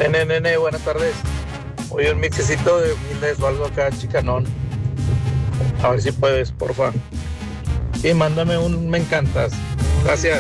Nene, buenas tardes. Oye, un mixecito de humildes o algo acá, chicanón. A ver si puedes, porfa. Y mándame un me encantas. Gracias.